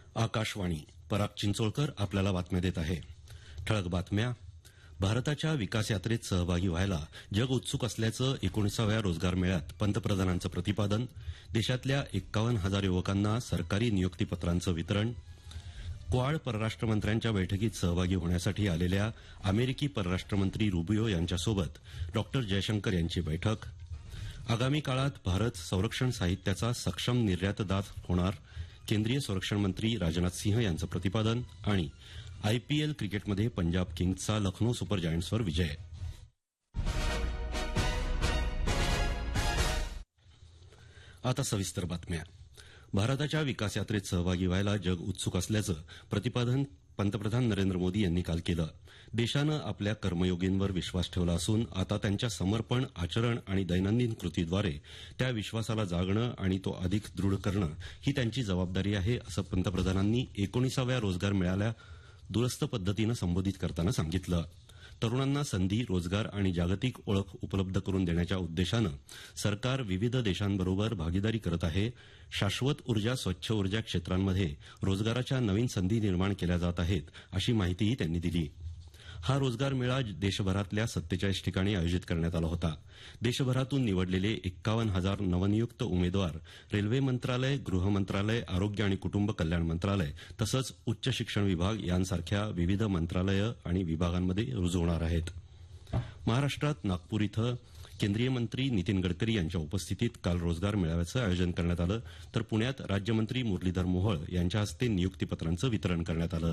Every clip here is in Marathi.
आकाशवाणी. पराग चिंचोळकर आपल्याला बातम्या देत आहे. ठळक बातम्या. भारताच्या विकास यात्रेत सहभागी व्हायला जग उत्सुक असल्याचं 19व्या रोजगार मेळ्यात पंतप्रधानांचं प्रतिपादन. देशातल्या 51,000 युवकांना सरकारी नियुक्तीपत्रांचं वितरण. क्वाड परराष्ट्रमंत्र्यांच्या बैठकीत सहभागी होण्यासाठी आलेल्या अमेरिकी परराष्ट्रमंत्री रुबियो यांच्यासोबत डॉ जयशंकर यांची बैठक. आगामी काळात भारत संरक्षण साहित्याचा सक्षम निर्यातदार होणार, केंद्रीय संरक्षण मंत्री राजनाथ सिंह यांचं प्रतिपादन. आणि आयपीएल क्रिकेटमध्ये पंजाब किंग्सचा लखनौ सुपर जायंट्सवर विजय. आता सविस्तर बातम्या. भारताच्या विकास यात्रेत सहभागी व्हायला जग उत्सुक असल्याचं प्रतिपादन पंतप्रधान नरेंद्र मोदी यांनी काल केलं. देशानं आपल्या कर्मयोगींवर विश्वास ठेवला असून आता त्यांच्या समर्पण, आचरण आणि दैनंदिन कृतीद्वारे त्या विश्वासाला जागणं आणि तो अधिक दृढ करणं ही त्यांची जबाबदारी आहे, असं पंतप्रधानांनी 19व्या रोजगार मेळ्याला दूरस्थ पद्धतीनं संबोधित करताना सांगितलं. तरुणांना संधी, रोजगार आणि जागतिक ओळख उपलब्ध करून देण्याच्या उद्देशानं सरकार विविध देशांबरोबर भागीदारी करत आहे. शाश्वत ऊर्जा, स्वच्छ ऊर्जा क्षेत्रांमध्ये रोजगाराच्या नवीन संधी निर्माण केल्या जात आहेत, अशी माहितीही त्यांनी दिली. हा रोजगार मेळा देशभरातल्या 47 ठिकाणी आयोजित करण्यात आला होता. देशभरातून निवडलेले 51,000 नवनियुक्त उमेदवार रेल्वे मंत्रालय, गृह मंत्रालय, आरोग्य आणि कुटुंब कल्याण मंत्रालय तसंच उच्च शिक्षण विभाग यांसारख्या विविध मंत्रालयं आणि विभागांमध्ये रुजू होणार आहेत. महाराष्ट्रात नागपूर इथं केंद्रीय मंत्री नितीन गडकरी यांच्या उपस्थितीत काल रोजगार मेळाव्याचं आयोजन करण्यात आलं, तर पुण्यात राज्यमंत्री मुरलीधर मोहोळ यांच्या हस्ते नियुक्तीपत्रांचं वितरण करण्यात आलं.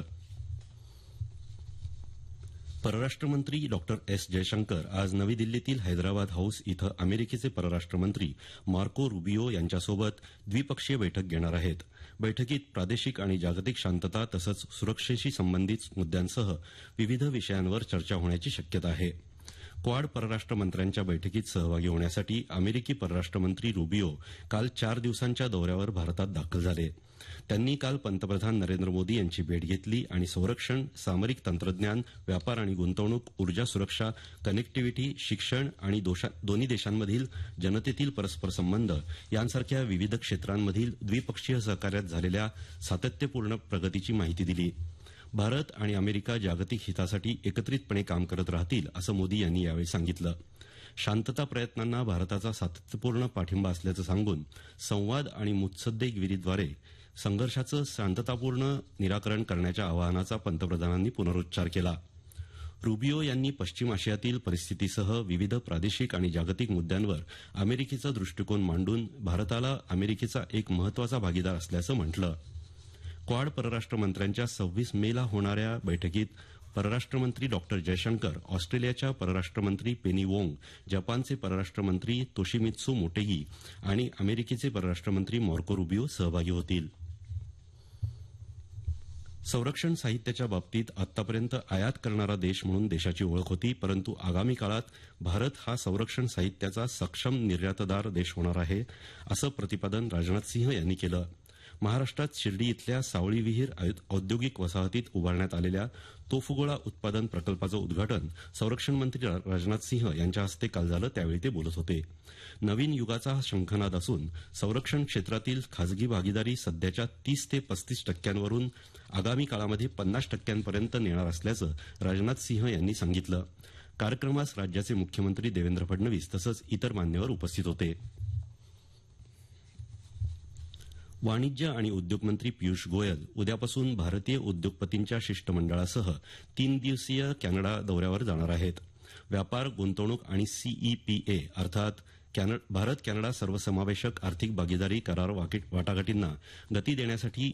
परराष्ट्रमंत्री डॉ एस जयशंकर आज नवी दिल्लीतील हैदराबाद हाऊस इथं अमेरिकेचे परराष्ट्रमंत्री मार्को रुबियो यांच्यासोबत द्विपक्षीय बैठक घेणार आहेत. बैठकीत प्रादेशिक आणि जागतिक शांतता तसंच सुरक्षेशी संबंधित मुद्द्यांसह विविध विषयांवर चर्चा होण्याची शक्यता आहे. क्वाड परराष्ट्र मंत्र्यांच्या बैठकीत सहभागी होण्यासाठी अमेरिकी परराष्ट्रमंत्री रुबियो काल 4 दिवसांच्या दौऱ्यावर भारतात दाखल झाले. त्यांनी काल पंतप्रधान नरेंद्र मोदी यांची भेट घेतली आणि संरक्षण, सामरिक तंत्रज्ञान, व्यापार आणि गुंतवणूक, ऊर्जा सुरक्षा, कनेक्टिव्हिटी, शिक्षण आणि दोन्ही देशांमधील जनतेतील परस्पर संबंध यांसारख्या विविध क्षेत्रांमधील द्विपक्षीय सहकार्यात झालेल्या सातत्यपूर्ण प्रगतीची माहिती दिली. भारत आणि अमेरिका जागतिक हितासाठी एकत्रितपणे काम करत राहतील, असं मोदी यांनी यावेळी सांगितलं. शांतता प्रयत्नांना भारताचा सातत्यपूर्ण पाठिंबा असल्याचं सांगून संवाद आणि मुत्सद्देगिरीद्वारे संघर्षाचं शांततापूर्ण निराकरण करण्याच्या आवाहनाचा पंतप्रधानांनी पुनरुच्चार केला. रुबियो यांनी पश्चिम आशियातील परिस्थितीसह विविध प्रादेशिक आणि जागतिक मुद्द्यांवर अमेरिकेचा दृष्टिकोन मांडून भारताला अमेरिकेचा एक महत्वाचा भागीदार असल्याचं म्हटलं. क्वाड परराष्ट्र मंत्र्यांच्या 26 मेला होणाऱ्या बैठकीत परराष्ट्रमंत्री डॉ जयशंकर, ऑस्ट्रेलियाच्या परराष्ट्रमंत्री पेनी वोंग, जपानचे परराष्ट्रमंत्री तोशिमित्सू मोटेगी आणि अमेरिकेचे परराष्ट्रमंत्री मार्को रुबियो सहभागी होतील. संरक्षण साहित्याच्या बाबतीत आतापर्यंत आयात करणारा देश म्हणून देशाची ओळख होती, परंतु आगामी काळात भारत हा संरक्षण साहित्याचा सक्षम निर्यातदार देश होणार आहे, असं प्रतिपादन राजनाथ सिंह यांनी केलं. महाराष्ट्रात शिर्डी इथल्या सावळी विहीर औद्योगिक वसाहतीत उभारण्यात आलेल्या तोफगोळा उत्पादन प्रकल्पाचं उद्घाटन संरक्षण मंत्री राजनाथ सिंह यांच्या हस्ते काल झालं, त्यावेळी ते बोलत होते. नवीन युगाचा हा शंखनाद असून संरक्षण क्षेत्रातील खासगी भागीदारी सध्याच्या 30 ते 35% वरून आगामी काळामध्ये 50% नेणार असल्याचं राजनाथ सिंह यांनी सांगितलं. कार्यक्रमास राज्याचे मुख्यमंत्री देवेंद्र फडणवीस तसंच इतर मान्यवर उपस्थित होते. वाणिज्य आणि उद्योग मंत्री पियुष गोयल उद्यापासून भारतीय उद्योगपतींच्या शिष्टमंडळासह 3 दिवसीय कॅनडा दौऱ्यावर जाणार आहेत. व्यापार, गुंतवणूक आणि सीईपीए अर्थात भारत कॅनडा सर्वसमावेशक आर्थिक भागीदारी करार वाटाघाटींना गती देण्यासाठी